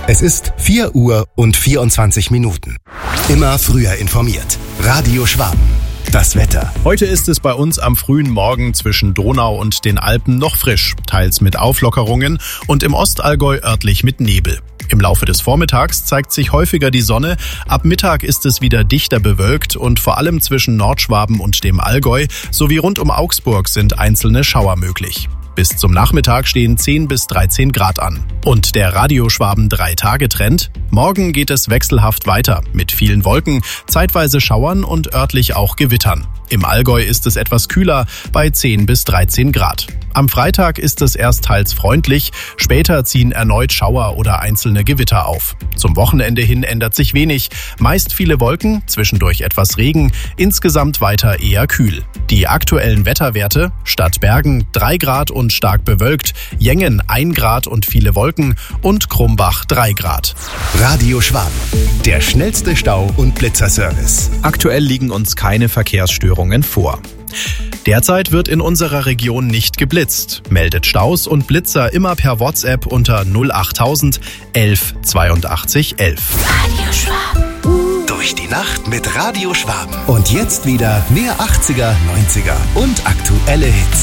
Es ist 4:24 Immer früher informiert. Radio Schwaben. Das Wetter. Heute ist es bei uns am frühen Morgen zwischen Donau und den Alpen noch frisch, teils mit Auflockerungen und im Ostallgäu örtlich mit Nebel. Im Laufe des Vormittags zeigt sich häufiger die Sonne, ab Mittag ist es wieder dichter bewölkt und vor allem zwischen Nordschwaben und dem Allgäu sowie rund um Augsburg sind einzelne Schauer möglich. Bis zum Nachmittag stehen 10 bis 13 Grad an. Und der Radio Schwaben 3-Tage-Trend? Morgen geht es wechselhaft weiter, mit vielen Wolken, zeitweise Schauern und örtlich auch Gewittern. Im Allgäu ist es etwas kühler, bei 10 bis 13 Grad. Am Freitag ist es erst teils freundlich, später ziehen erneut Schauer oder einzelne Gewitter auf. Zum Wochenende hin ändert sich wenig, meist viele Wolken, zwischendurch etwas Regen, insgesamt weiter eher kühl. Die aktuellen Wetterwerte: Stadt Bergen 3 Grad und stark bewölkt, Jengen 1 Grad und viele Wolken und Krumbach 3 Grad. Radio Schwaben, der schnellste Stau- und Blitzerservice. Aktuell liegen uns keine Verkehrsstörungen vor. Derzeit wird in unserer Region nicht geblitzt. Meldet Staus und Blitzer immer per WhatsApp unter 08000 11 82 11. Radio Schwaben. Durch die Nacht mit Radio Schwaben. Und jetzt wieder mehr 80er, 90er und aktuelle Hits.